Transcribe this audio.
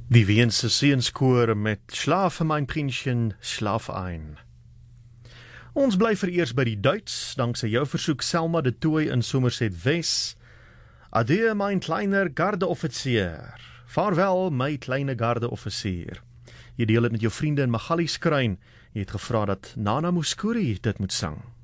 Die Weense Seunskoor met Slaaf vir myn Prinsjen, slaaf ein. Ons bly vereers by die Duits, dankse jou versoek Selma de Tooy in Somerset Wes. Adieu myn kleiner gardeoffisier. Vaarwel my kleine gardeoffisier. Jy deel het met jou vriende in Magalieskruin. Jy het gevra dat Nana Mouskouri dit moet sing.